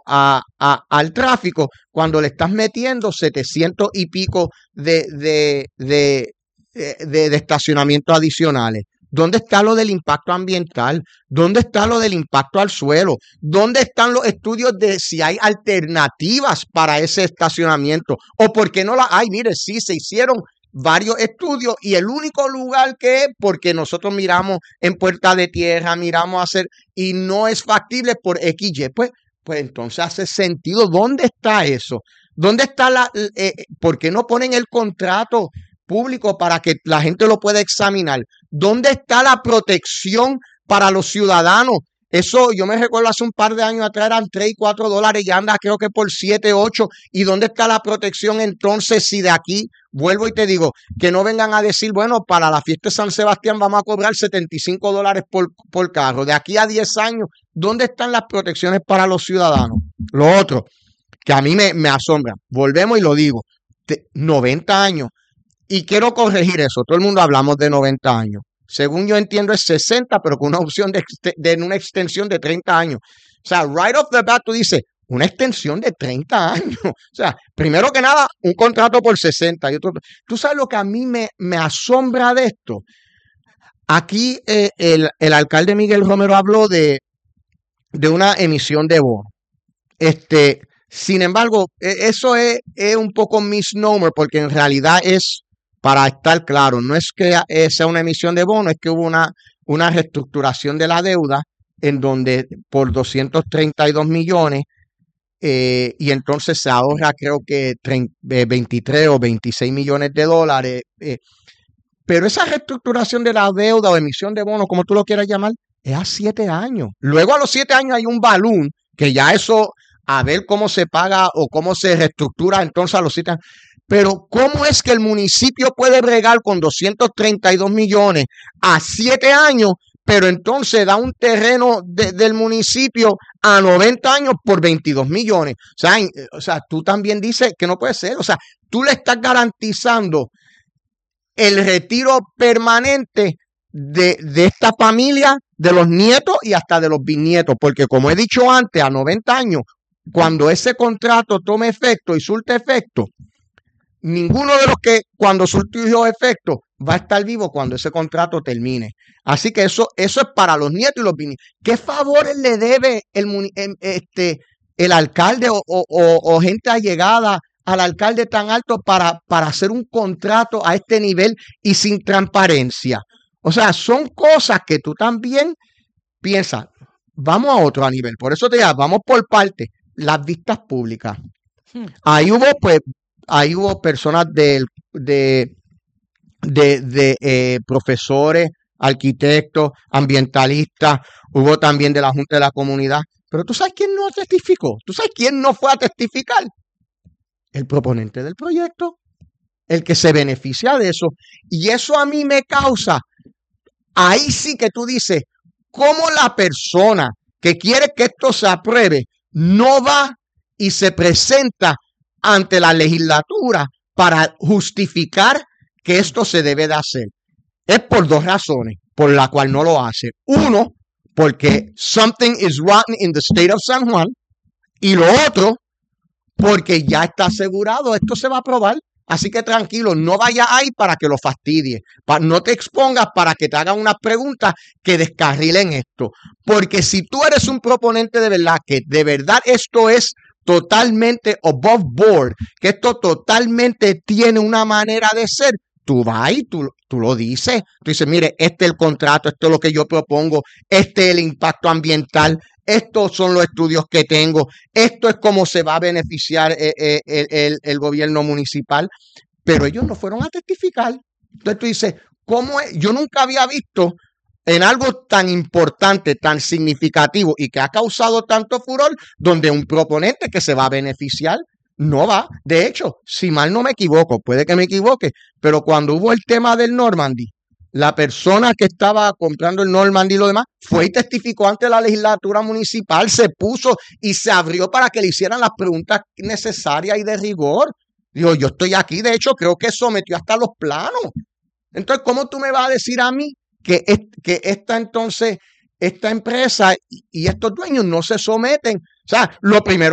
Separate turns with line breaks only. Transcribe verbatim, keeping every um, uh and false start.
a, a, al tráfico cuando le estás metiendo setecientos y pico de, de, de, de, de estacionamientos adicionales? ¿Dónde está lo del impacto ambiental? ¿Dónde está lo del impacto al suelo? ¿Dónde están los estudios de si hay alternativas para ese estacionamiento? ¿O por qué no la hay? Mire, sí, se hicieron varios estudios y el único lugar que es porque nosotros miramos en Puerta de Tierra, miramos a hacer y no es factible por X Y, pues, pues entonces hace sentido. ¿Dónde está eso? ¿Dónde está la, eh, por qué no ponen el contrato público para que la gente lo pueda examinar? ¿Dónde está la protección para los ciudadanos? Eso yo me recuerdo hace un par de años atrás eran tres y cuatro dólares y anda creo que por siete, ocho. ¿Y dónde está la protección entonces si de aquí, vuelvo y te digo, que no vengan a decir, bueno, para la fiesta de San Sebastián vamos a cobrar setenta y cinco dólares por, por carro? De aquí a diez años, ¿dónde están las protecciones para los ciudadanos? Lo otro, que a mí me, me asombra, volvemos y lo digo, noventa años. Y quiero corregir eso. Todo el mundo hablamos de noventa años. Según yo entiendo es sesenta, pero con una opción de, de una extensión de treinta años. O sea, right off the bat tú dices, una extensión de treinta años. O sea, primero que nada, un contrato por sesenta. Y otro, ¿tú sabes lo que a mí me, me asombra de esto? Aquí eh, el, el alcalde Miguel Romero habló de, de una emisión de bono. Este, sin embargo, eso es, es un poco misnomer porque en realidad es, para estar claro, no es que sea una emisión de bono, es que hubo una, una reestructuración de la deuda en donde por doscientos treinta y dos millones eh, y entonces se ahorra creo que treinta, veintitrés o veintiséis millones de dólares. Eh, pero esa reestructuración de la deuda o emisión de bono, como tú lo quieras llamar, es a siete años. Luego a los siete años hay un balloon, que ya eso, a ver cómo se paga o cómo se reestructura entonces a los siete años. Pero ¿cómo es que el municipio puede bregar con doscientos treinta y dos millones a siete años, pero entonces da un terreno de, del municipio a noventa años por veintidós millones? O sea, o sea, tú también dices que no puede ser. O sea, tú le estás garantizando el retiro permanente de, de esta familia, de los nietos y hasta de los bisnietos, porque como he dicho antes, a noventa años, cuando ese contrato tome efecto y surte efecto, ninguno de los que cuando surtió efecto va a estar vivo cuando ese contrato termine. Así que eso, eso es para los nietos y los bisnietos. ¿Qué favores le debe el, este, el alcalde o, o, o gente allegada al alcalde tan alto para, para hacer un contrato a este nivel y sin transparencia? O sea, son cosas que tú también piensas, vamos a otro nivel. Por eso te digo, vamos por parte, las vistas públicas. Hmm. Ahí hubo, pues, ahí hubo personas de, de, de, de eh, profesores, arquitectos, ambientalistas, hubo también de la Junta de la Comunidad. Pero ¿tú sabes quién no testificó? ¿Tú sabes quién no fue a testificar? El proponente del proyecto, el que se beneficia de eso. Y eso a mí me causa, ahí sí que tú dices, ¿cómo la persona que quiere que esto se apruebe no va y se presenta ante la legislatura para justificar que esto se debe de hacer? Es por dos razones por la cual no lo hace. Uno, porque something is rotten in the state of San Juan. Y lo otro, porque ya está asegurado, esto se va a aprobar. Así que tranquilo, no vayas ahí para que lo fastidie. No te expongas para que te hagan unas preguntas que descarrilen esto. Porque si tú eres un proponente de verdad, que de verdad esto es totalmente above board, que esto totalmente tiene una manera de ser, tú vas y tú, tú lo dices. Tú dices, mire, este es el contrato, esto es lo que yo propongo, este es el impacto ambiental, estos son los estudios que tengo, esto es cómo se va a beneficiar el, el, el, el gobierno municipal. Pero ellos no fueron a testificar. Entonces tú dices, ¿cómo es? Yo nunca había visto en algo tan importante, tan significativo y que ha causado tanto furor, donde un proponente que se va a beneficiar no va. De hecho, si mal no me equivoco, puede que me equivoque, pero cuando hubo el tema del Normandy, la persona que estaba comprando el Normandy y lo demás fue y testificó ante la legislatura municipal, se puso y se abrió para que le hicieran las preguntas necesarias y de rigor. Digo, yo estoy aquí, de hecho, creo que sometió hasta los planos. Entonces, ¿cómo tú me vas a decir a mí que, es, que esta entonces, esta empresa y, y estos dueños no se someten? O sea, lo primero